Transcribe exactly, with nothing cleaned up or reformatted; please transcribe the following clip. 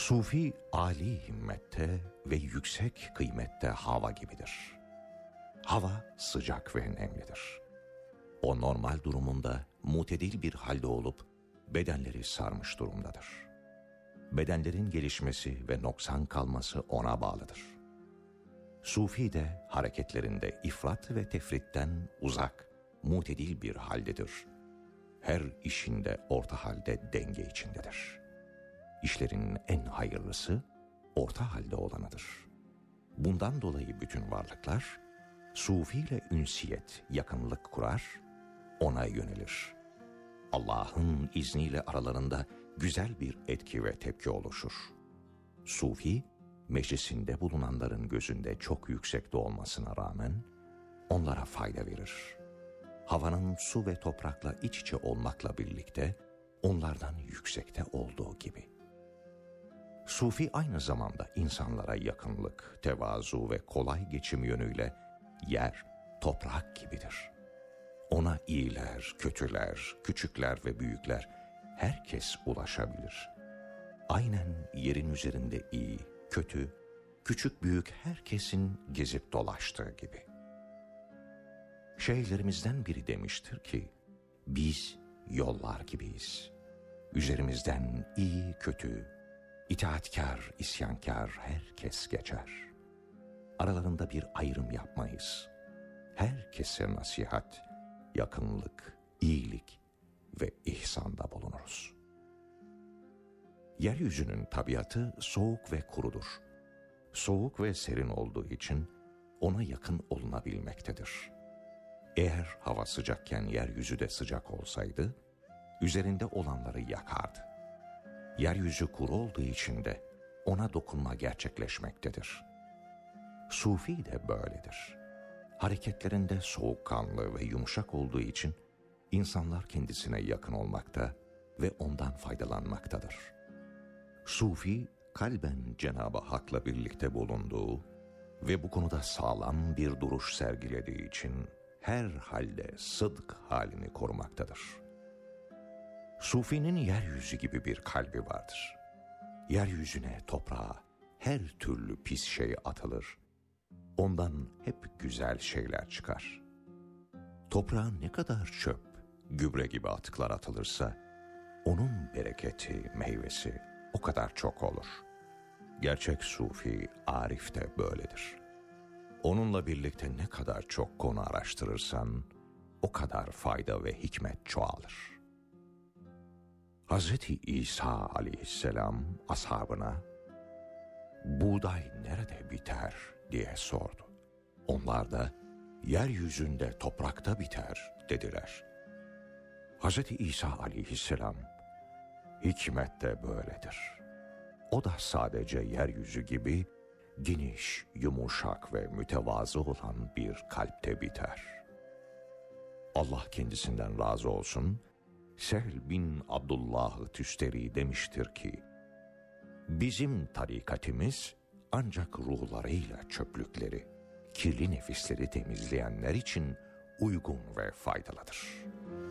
Sufi, âli himmette ve yüksek kıymette hava gibidir. Hava sıcak ve nemlidir. O normal durumunda mutedil bir halde olup bedenleri sarmış durumdadır. Bedenlerin gelişmesi ve noksan kalması ona bağlıdır. Sufi de hareketlerinde ifrat ve tefritten uzak, mutedil bir haldedir. Her işinde orta halde denge içindedir. İşlerin en hayırlısı orta halde olanıdır. Bundan dolayı bütün varlıklar Sufi ile ünsiyet, yakınlık kurar, ona yönelir. Allah'ın izniyle aralarında güzel bir etki ve tepki oluşur. Sufi, meclisinde bulunanların gözünde çok yüksekte olmasına rağmen onlara fayda verir. Havanın su ve toprakla iç içe olmakla birlikte onlardan yüksekte olduğu gibi. Sufi aynı zamanda insanlara yakınlık, tevazu ve kolay geçim yönüyle yer, toprak gibidir. Ona iyiler, kötüler, küçükler ve büyükler herkes ulaşabilir. Aynen yerin üzerinde iyi, kötü, küçük büyük herkesin gezip dolaştığı gibi. Şeyhlerimizden biri demiştir ki, biz yollar gibiyiz. Üzerimizden iyi, kötü, itaatkar, isyankar herkes geçer. Aralarında bir ayrım yapmayız. Herkese nasihat, yakınlık, iyilik ve ihsanda bulunuruz. Yeryüzünün tabiatı soğuk ve kurudur. Soğuk ve serin olduğu için ona yakın olunabilmektedir. Eğer hava sıcakken yeryüzü de sıcak olsaydı, üzerinde olanları yakardı. Yeryüzü kuru olduğu için de ona dokunma gerçekleşmektedir. Sufi de böyledir. Hareketlerinde soğukkanlı ve yumuşak olduğu için insanlar kendisine yakın olmakta ve ondan faydalanmaktadır. Sufi, kalben Cenab-ı Hak'la birlikte bulunduğu ve bu konuda sağlam bir duruş sergilediği için her halde sıdk halini korumaktadır. Sufinin yeryüzü gibi bir kalbi vardır. Yeryüzüne, toprağa her türlü pis şey atılır. Ondan hep güzel şeyler çıkar. Toprağa ne kadar çöp, gübre gibi atıklar atılırsa, onun bereketi, meyvesi o kadar çok olur. Gerçek Sufi, arif de böyledir. Onunla birlikte ne kadar çok konu araştırırsan, o kadar fayda ve hikmet çoğalır. Hazreti İsa aleyhisselam ashabına, buğday nerede biter diye sordu. Onlar da, yeryüzünde toprakta biter dediler. Hazreti İsa aleyhisselam, hikmet de böyledir. O da sadece yeryüzü gibi geniş, yumuşak ve mütevazı olan bir kalpte biter. Allah kendisinden razı olsun, Sehl bin Abdullah Tüsteri demiştir ki, bizim tarikatimiz ancak ruhlarıyla çöplükleri, kirli nefisleri temizleyenler için uygun ve faydalıdır.